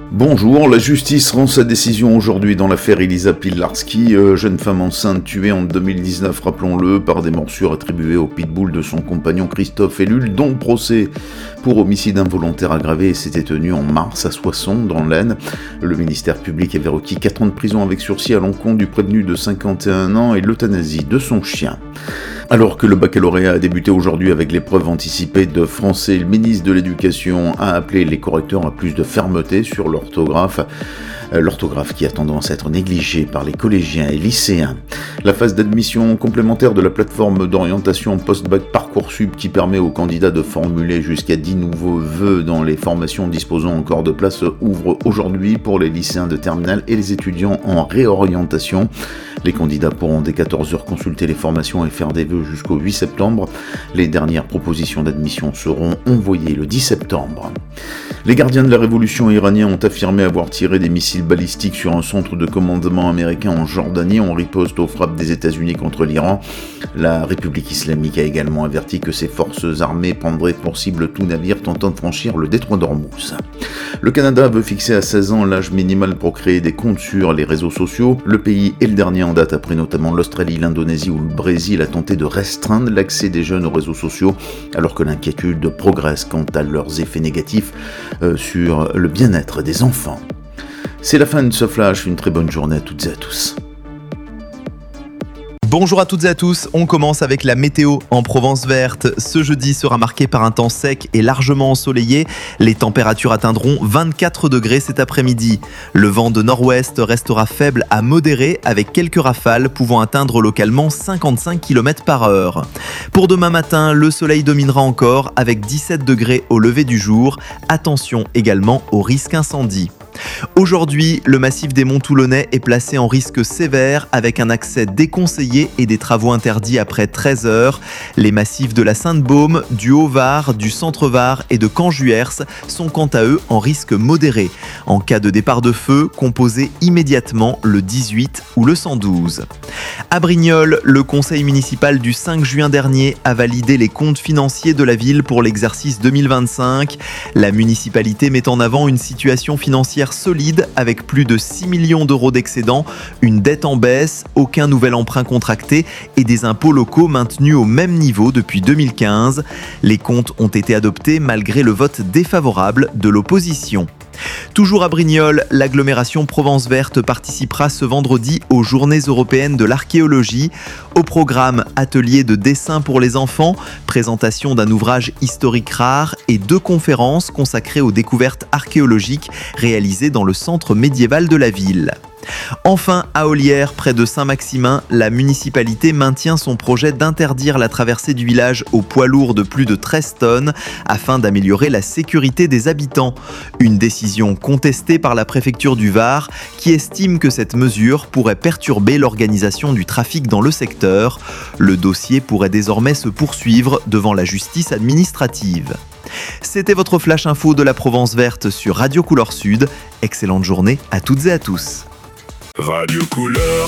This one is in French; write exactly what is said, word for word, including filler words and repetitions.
Bonjour, la justice rend sa décision aujourd'hui dans l'affaire Elisa Pilarski, euh, jeune femme enceinte tuée en deux mille dix-neuf, rappelons-le, par des morsures attribuées au pitbull de son compagnon Christophe Ellul, dont le procès pour homicide involontaire aggravé s'était tenu en mars à Soissons, dans l'Aisne. Le ministère public avait requis quatre ans de prison avec sursis à l'encontre du prévenu de cinquante et un ans et l'euthanasie de son chien. Alors que le baccalauréat a débuté aujourd'hui avec l'épreuve anticipée de français, le ministre de l'Éducation a appelé les correcteurs à plus de fermeté sur l'orthographe. L'orthographe qui a tendance à être négligée par les collégiens et lycéens. La phase d'admission complémentaire de la plateforme d'orientation post-bac Parcoursup qui permet aux candidats de formuler jusqu'à dix nouveaux vœux dans les formations disposant encore de place ouvre aujourd'hui pour les lycéens de terminale et les étudiants en réorientation. Les candidats pourront dès quatorze heures consulter les formations et faire des vœux jusqu'au huit septembre. Les dernières propositions d'admission seront envoyées le dix septembre. Les gardiens de la révolution iraniens ont affirmé avoir tiré des missiles balistiques sur un centre de commandement américain en Jordanie en riposte aux frappes des États-Unis contre l'Iran. La République islamique a également averti que ses forces armées prendraient pour cible tout navire tentant de franchir le détroit d'Ormuz. Le Canada veut fixer à seize ans l'âge minimal pour créer des comptes sur les réseaux sociaux. Le pays est le dernier en date après notamment l'Australie, l'Indonésie ou le Brésil a tenté de restreindre l'accès des jeunes aux réseaux sociaux alors que l'inquiétude progresse quant à leurs effets négatifs euh, sur le bien-être des enfants. C'est la fin de ce flash, une très bonne journée à toutes et à tous. Bonjour à toutes et à tous, on commence avec la météo en Provence verte. Ce jeudi sera marqué par un temps sec et largement ensoleillé. Les températures atteindront vingt-quatre degrés cet après-midi. Le vent de nord-ouest restera faible à modéré avec quelques rafales pouvant atteindre localement cinquante-cinq kilomètres par heure. Pour demain matin, le soleil dominera encore avec dix-sept degrés au lever du jour. Attention également au risque incendie. Aujourd'hui, le massif des Monts Toulonnais est placé en risque sévère avec un accès déconseillé et des travaux interdits après treize heures. Les massifs de la Sainte-Baume, du Haut-Var, du Centre-Var et de Caen-Juers sont quant à eux en risque modéré. En cas de départ de feu, composez immédiatement le dix-huit ou le cent douze. À Brignoles, le conseil municipal du cinq juin dernier a validé les comptes financiers de la ville pour l'exercice deux mille vingt-cinq. La municipalité met en avant une situation financière solide avec plus de six millions d'euros d'excédent, une dette en baisse, aucun nouvel emprunt contracté et des impôts locaux maintenus au même niveau depuis deux mille quinze. Les comptes ont été adoptés malgré le vote défavorable de l'opposition. Toujours à Brignoles, l'agglomération Provence verte participera ce vendredi aux Journées européennes de l'archéologie. Au programme, atelier de dessin pour les enfants, présentation d'un ouvrage historique rare et deux conférences consacrées aux découvertes archéologiques réalisées dans le centre médiéval de la ville. Enfin, à Ollières, près de Saint-Maximin, la municipalité maintient son projet d'interdire la traversée du village aux poids lourds de plus de treize tonnes afin d'améliorer la sécurité des habitants. Une décision contestée par la préfecture du Var qui estime que cette mesure pourrait perturber l'organisation du trafic dans le secteur. Le dossier pourrait désormais se poursuivre devant la justice administrative. C'était votre flash info de la Provence verte sur Radio Couleur Sud. Excellente journée à toutes et à tous. Radio Couleur